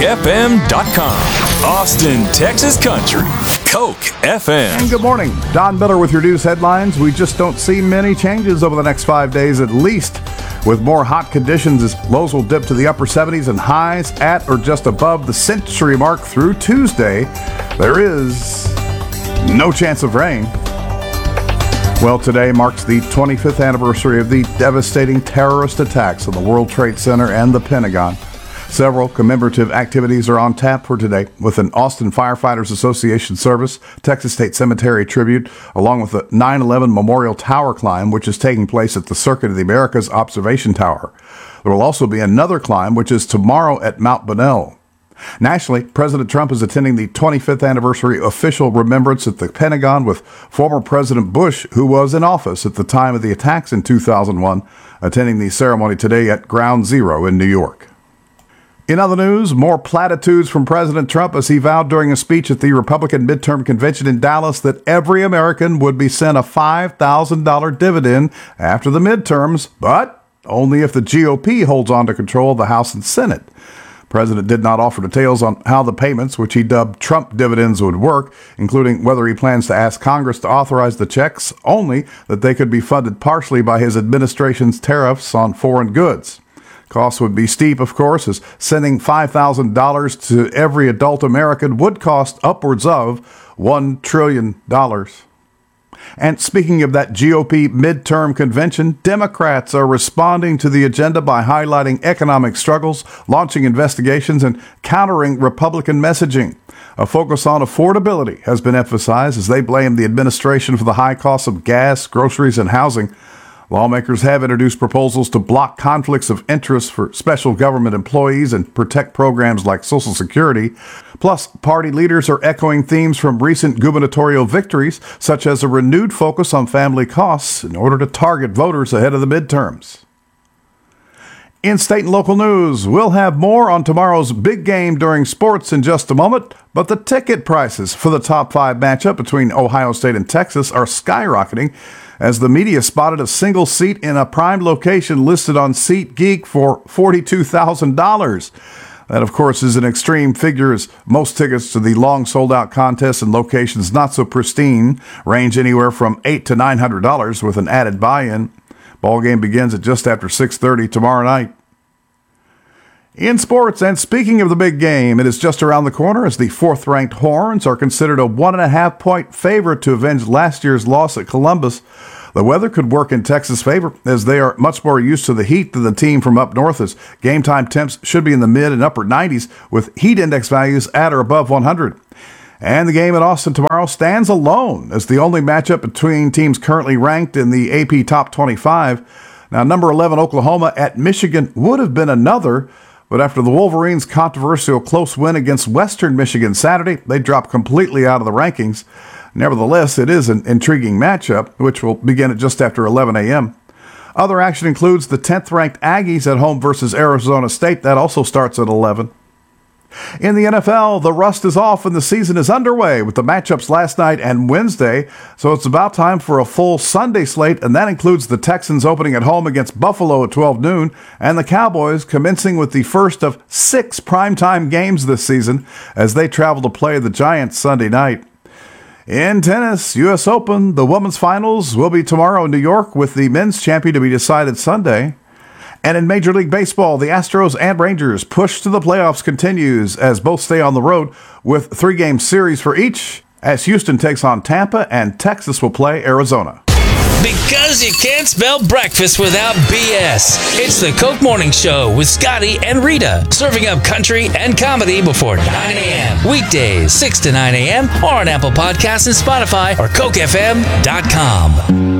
CokeFM.com. Austin, Texas Country. Coke FM. And good morning. Don Miller with your news headlines. We just don't see many changes over the next 5 days at least. With more hot conditions as lows will dip to the upper 70s and highs at or just above the century mark through Tuesday. There is no chance of rain. Well, today marks the 25th anniversary of the devastating terrorist attacks on the World Trade Center and the Pentagon. Several commemorative activities are on tap for today, with an Austin Firefighters Association service, Texas State Cemetery tribute, along with the 9/11 Memorial Tower climb, which is taking place at the Circuit of the Americas Observation Tower. There will also be another climb, which is tomorrow at Mount Bonnell. Nationally, President Trump is attending the 25th anniversary official remembrance at the Pentagon with former President Bush, who was in office at the time of the attacks in 2001, attending the ceremony today at Ground Zero in New York. In other news, more platitudes from President Trump as he vowed during a speech at the Republican midterm convention in Dallas that every American would be sent a $5,000 dividend after the midterms, but only if the GOP holds on to control of the House and Senate. The President did not offer details on how the payments, which he dubbed Trump dividends, would work, including whether he plans to ask Congress to authorize the checks, only that they could be funded partially by his administration's tariffs on foreign goods. Costs would be steep, of course, as sending $5,000 to every adult American would cost upwards of $1 trillion. And speaking of that GOP midterm convention, Democrats are responding to the agenda by highlighting economic struggles, launching investigations, and countering Republican messaging. A focus on affordability has been emphasized as they blame the administration for the high costs of gas, groceries, and housing. Lawmakers have introduced proposals to block conflicts of interest for special government employees and protect programs like Social Security. Plus, party leaders are echoing themes from recent gubernatorial victories, such as a renewed focus on family costs in order to target voters ahead of the midterms. In state and local news, we'll have more on tomorrow's big game during sports in just a moment, but the ticket prices for the top 5 matchup between Ohio State and Texas are skyrocketing as the media spotted a single seat in a prime location listed on SeatGeek for $42,000. That, of course, is an extreme figure as most tickets to the long sold-out contests in locations not so pristine range anywhere from $800 to $900 with an added buy-in. Ball game begins at just after 6:30 tomorrow night. In sports, and speaking of the big game, it is just around the corner as the 4th-ranked Horns are considered a 1.5-point favorite to avenge last year's loss at Columbus. The weather could work in Texas' favor as they are much more used to the heat than the team from up north, as game time temps should be in the mid and upper 90s with heat index values at or above 100. And the game at Austin tomorrow stands alone as the only matchup between teams currently ranked in the AP Top 25. Now, number 11 Oklahoma at Michigan would have been another, but after the Wolverines' controversial close win against Western Michigan Saturday, they dropped completely out of the rankings. Nevertheless, it is an intriguing matchup, which will begin at just after 11 a.m. Other action includes the 10th-ranked Aggies at home versus Arizona State. That also starts at 11. In the NFL, the rust is off and the season is underway with the matchups last night and Wednesday, so it's about time for a full Sunday slate, and that includes the Texans opening at home against Buffalo at 12 noon, and the Cowboys commencing with the first of 6 primetime games this season as they travel to play the Giants Sunday night. In tennis, U.S. Open, the women's finals will be tomorrow in New York with the men's champion to be decided Sunday. And in Major League Baseball, the Astros and Rangers push to the playoffs continues as both stay on the road with 3-game series for each as Houston takes on Tampa and Texas will play Arizona. Because you can't spell breakfast without BS. It's the Coke Morning Show with Scotty and Rita, serving up country and comedy before 9 a.m. Weekdays, 6 to 9 a.m. or on Apple Podcasts and Spotify or CokeFM.com.